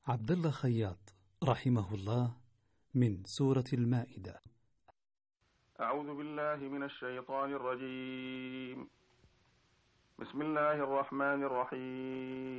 عبد الله خياط رحمه الله من سورة المائدة. أعوذ بالله من الشيطان الرجيم. بسم الله الرحمن الرحيم.